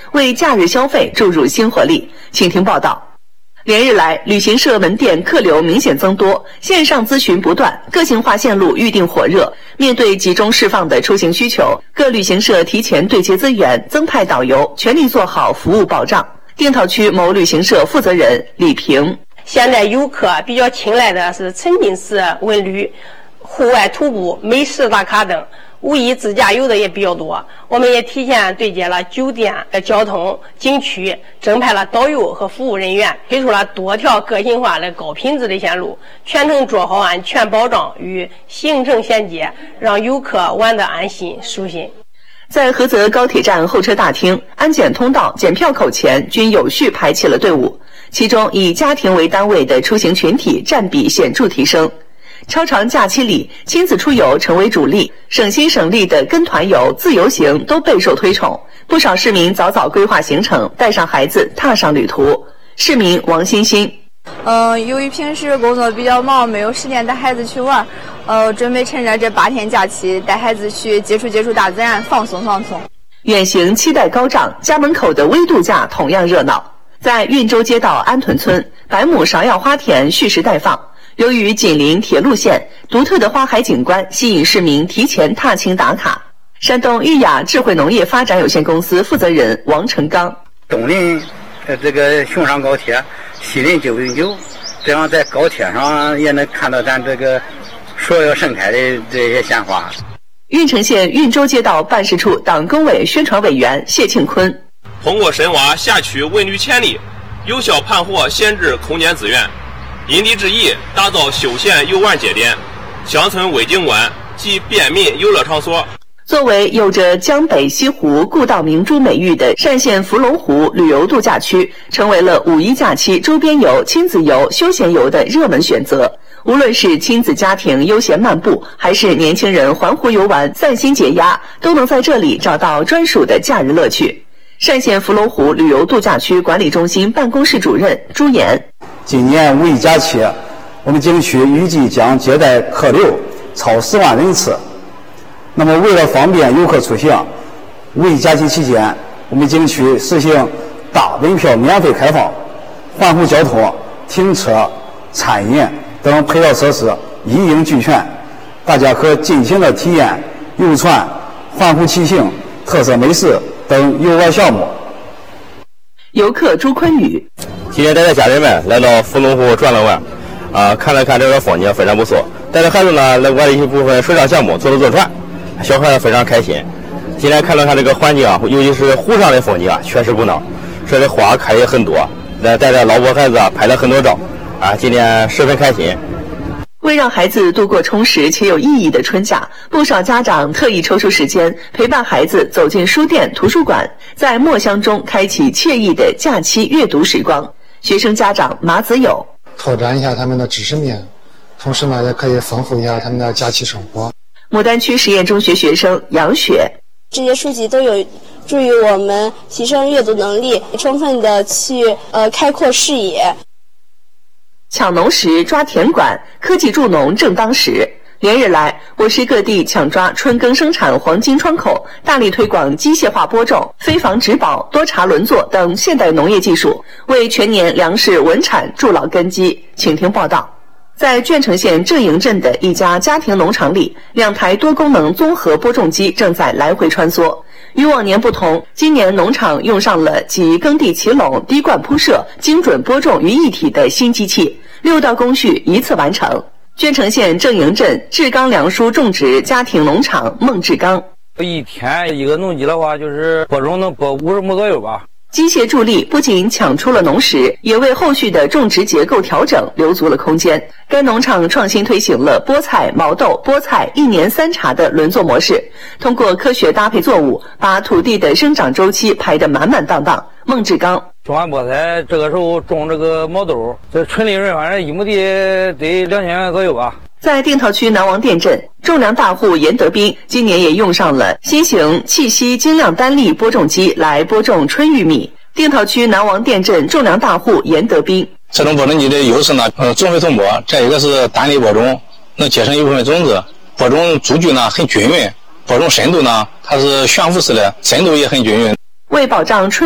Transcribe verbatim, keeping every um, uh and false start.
为假日消费注入新活力。请听报道。连日来，旅行社门店客流明显增多，线上咨询不断，个性化线路预订火热。面对集中释放的出行需求，各旅行社提前对接资源，增派导游，全力做好服务保障。定陶区某旅行社负责人李平： 现在游客比较青睐的是沉浸式文旅、户外徒步、美食打卡等。五一自驾游的也比较多，我们也提前对接了酒店、交通、景区，增派了导游和服务人员，推出了多条个性化的高品质的线路，全程做好安全保障与行程衔接，让游客玩得安心舒心。 在菏泽高铁站候车大厅、安检通道、检票口前均有序排起了队伍，其中以家庭为单位的出行群体占比显著提升。超长假期里，亲子出游成为主力，省心省力的跟团游、自由行都备受推崇。不少市民早早规划行程，带上孩子踏上旅途。市民王欣欣： 嗯，由于平时工作比较忙，没有时间带孩子去玩，呃，准备趁着这八天假期，带孩子去接触接触大自然，放松放松。 远行期待高涨，家门口的微度假同样热闹。在运州街道安屯村，百亩芍药花田蓄势待放。由于紧邻铁路线，独特的花海景观吸引市民提前踏青打卡。山东裕雅智慧农业发展有限公司负责人王成刚： 东临呃这个熊山高铁，西临九零九，这样在高铁上也能看到咱这个所有盛开的这些鲜花。 郓城县郓州街道办事处党工委宣传委员谢庆坤： 通过深挖辖区文旅潜力，有效盘活闲置空间资源，因地制宜打造休闲游玩节点、乡村微景观及便民游乐场所。 作为有着江北西湖故道明珠美誉的单县伏龙湖旅游度假区，成为了五一假期周边游、亲子游、休闲游的热门选择。无论是亲子家庭悠闲漫步，还是年轻人环湖游玩散心解压，都能在这里找到专属的假日乐趣。单县伏龙湖旅游度假区管理中心办公室主任朱岩： 今年五一假期，我们景区预计将接待客流超十万人次。那么，为了方便游客出行，五一假期期间，我们景区实行大门票免费开放，环湖交通、停车、餐饮等配套设施一应俱全，大家可尽情的体验游船、环湖骑行、特色美食等游玩项目。 游客朱坤宇： 今天带着家人们来到伏龙湖转了玩，啊，看了看这个风景非常不错。带着孩子呢来玩了一部分水上项目，坐了坐船，小孩子非常开心。今天看了看这个环境啊，尤其是湖上的风景啊，确实不孬。这里花开也很多，来带着老婆孩子啊拍了很多照，啊，今天十分开心。 为让孩子度过充实且有意义的春假，不少家长特意抽出时间陪伴孩子走进书店、图书馆，在墨香中开启惬意的假期阅读时光。学生家长马子友： 拓展一下他们的知识面，同时呢也可以丰富一下他们的假期生活。 牡丹区实验中学学生杨雪： 这些书籍都有助于我们提升阅读能力，充分的去呃开阔视野。 抢农时抓田管，科技助农正当时。连日来，我市各地抢抓春耕生产黄金窗口，大力推广机械化播种、飞防植保、多茬轮作等现代农业技术，为全年粮食稳产筑牢根基。请听报道。在鄄城县正营镇的一家家庭农场里，两台多功能综合播种机正在来回穿梭。与往年不同，今年农场用上了集耕地齐垄、滴灌铺设、精准播种于一体的新机器，六道工序一次完成。鄄城县正营镇志刚粮蔬种植家庭农场孟志刚： 一天一个农机的话，就是播种能播五十亩左右吧。 机械助力不仅抢出了农时，也为后续的种植结构调整留足了空间。该农场创新推行了菠菜、毛豆、菠菜一年三茬的轮作模式，通过科学搭配作物，把土地的生长周期排得满满当当。孟志刚： 种完菠菜，这个时候种这个毛豆，这纯利润反正一亩地得两千元左右吧。 在定陶区南王店镇，种粮大户严德斌今年也用上了新型气息精量单粒播种机来播种春玉米。定陶区南王店镇种粮大户严德斌： 这种播种机的优势呢，呃，种会同播，再一个是单粒播种，能节省一部分种子，播种株距呢很均匀，播种深度呢它是悬浮式的，深度也很均匀。 为保障春